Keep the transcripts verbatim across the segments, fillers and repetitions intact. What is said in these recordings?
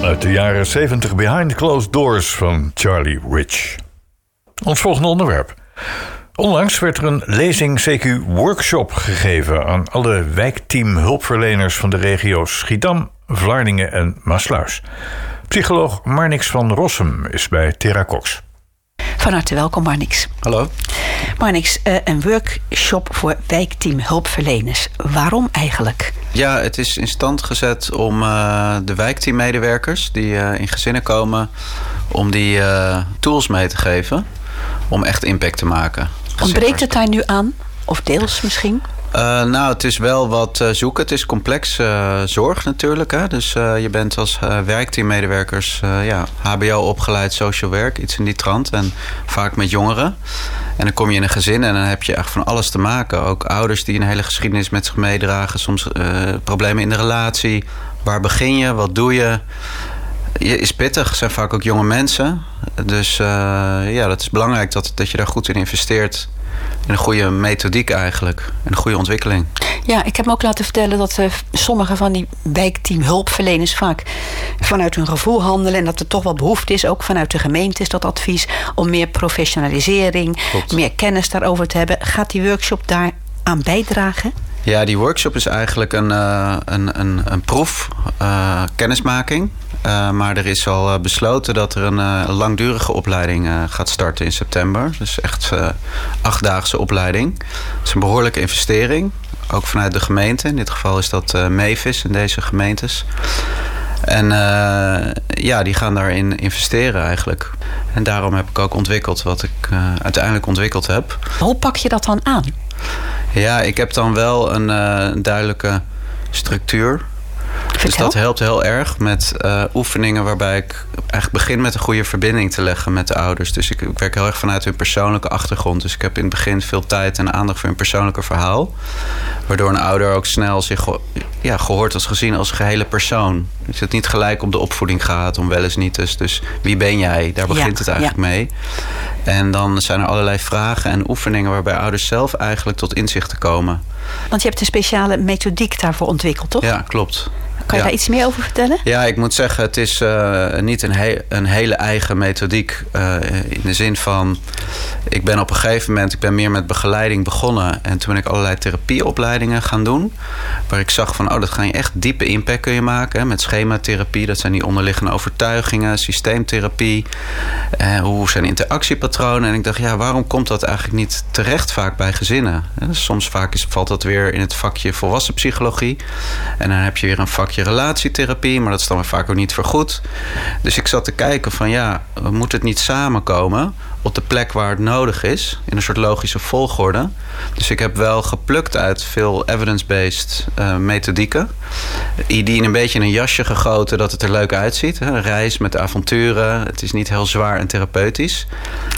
Uit de jaren zeventig Behind Closed Doors van Charlie Rich. Ons volgende onderwerp. Onlangs werd er een lezing C Q workshop gegeven aan alle wijkteam hulpverleners van de regio's Schiedam, Vlaardingen en Maassluis. Psycholoog Marnix van Rossum is bij Tera Cox. Van harte welkom, Marnix. Hallo. Marnix, uh, een workshop voor wijkteam hulpverleners. Waarom eigenlijk? Ja, het is in stand gezet om uh, de wijkteammedewerkers die uh, in gezinnen komen, om die uh, tools mee te geven om echt impact te maken. Ontbreekt het daar nu aan? Of deels misschien? Uh, nou, het is wel wat uh, zoeken. Het is complex uh, zorg natuurlijk. Hè? Dus uh, je bent als uh, werkteammedewerkers uh, ja, H B O opgeleid social werk, iets in die trant. En vaak met jongeren. En dan kom je in een gezin en dan heb je echt van alles te maken. Ook ouders die een hele geschiedenis met zich meedragen. Soms uh, problemen in de relatie. Waar begin je? Wat doe je? Je is pittig. Het zijn vaak ook jonge mensen. Dus uh, ja, dat is belangrijk dat, dat je daar goed in investeert. In een goede methodiek eigenlijk. En een goede ontwikkeling. Ja, ik heb me ook laten vertellen dat uh, sommige van die wijkteam hulpverleners vaak vanuit hun gevoel handelen. En dat er toch wel behoefte is, ook vanuit de gemeente is dat advies, om meer professionalisering, Klopt. meer kennis daarover te hebben. Gaat die workshop daar aan bijdragen? Ja, die workshop is eigenlijk een, uh, een, een, een proef, uh, kennismaking. Uh, maar er is al uh, besloten dat er een uh, langdurige opleiding uh, gaat starten in september. Dus echt uh, achtdaagse opleiding. Dat is een behoorlijke investering. Ook vanuit de gemeente. In dit geval is dat uh, Mevis in deze gemeentes. En uh, ja, die gaan daarin investeren eigenlijk. En daarom heb ik ook ontwikkeld wat ik uh, uiteindelijk ontwikkeld heb. Hoe pak je dat dan aan? Ja, ik heb dan wel een, uh, een duidelijke structuur. Vertel. Dus dat helpt heel erg met uh, oefeningen waarbij ik eigenlijk begin met een goede verbinding te leggen met de ouders. Dus ik, ik werk heel erg vanuit hun persoonlijke achtergrond. Dus ik heb in het begin veel tijd en aandacht voor hun persoonlijke verhaal. Waardoor een ouder ook snel zich ja, gehoord als gezien als gehele persoon. Dus het niet gelijk om de opvoeding gaat, om wel eens niet eens. Dus wie ben jij? Daar begint ja, het eigenlijk ja. mee. En dan zijn er allerlei vragen en oefeningen waarbij ouders zelf eigenlijk tot inzichten komen. Want je hebt een speciale methodiek daarvoor ontwikkeld, toch? Ja, klopt. Kan je ja. daar iets meer over vertellen? Ja, ik moet zeggen, het is uh, niet een, he- een hele eigen methodiek. Uh, in de zin van, ik ben op een gegeven moment, ik ben meer met begeleiding begonnen. En toen ben ik allerlei therapieopleidingen gaan doen. Waar ik zag van, oh, dat ga je echt diepe impact kun je maken. Hè, met schematherapie, dat zijn die onderliggende overtuigingen. Systeemtherapie. Uh, hoe zijn interactiepatronen? En ik dacht, ja, waarom komt dat eigenlijk niet terecht vaak bij gezinnen? Hè, dus soms vaak is, valt dat weer in het vakje volwassen psychologie. En dan heb je weer een vakje relatietherapie, maar dat is dan weer vaak ook niet vergoed. Dus ik zat te kijken van ja, we moeten het niet samenkomen op de plek waar het nodig is, in een soort logische volgorde. Dus ik heb wel geplukt uit veel evidence-based uh, methodieken, die in een beetje in een jasje gegoten dat het er leuk uitziet. Een reis met avonturen, het is niet heel zwaar en therapeutisch.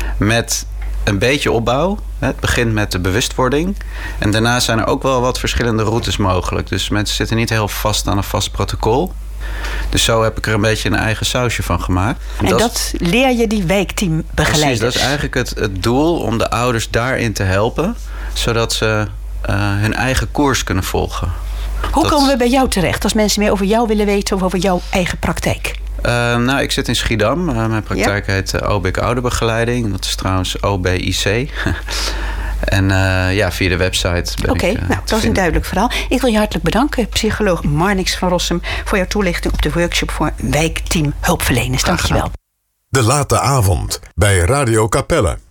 Met een beetje opbouw. Het begint met de bewustwording. En daarna zijn er ook wel wat verschillende routes mogelijk. Dus mensen zitten niet heel vast aan een vast protocol. Dus zo heb ik er een beetje een eigen sausje van gemaakt. En, en dat, dat leer je die wijkteambegeleiders? Precies, dat is eigenlijk het, het doel om de ouders daarin te helpen. Zodat ze uh, hun eigen koers kunnen volgen. Hoe dat... komen we bij jou terecht? Als mensen meer over jou willen weten of over jouw eigen praktijk? Uh, nou, ik zit in Schiedam. Uh, mijn praktijk ja? heet uh, O B I C Ouderbegeleiding. Dat is trouwens O B I C. En uh, ja, via de website ben Oké, ik uh, nou, dat is vinden. Een duidelijk verhaal. Ik wil je hartelijk bedanken, psycholoog Marnix van Rossum, voor jouw toelichting op de workshop voor wijkteam hulpverleners. Dank je wel. De late avond bij Radio Capelle.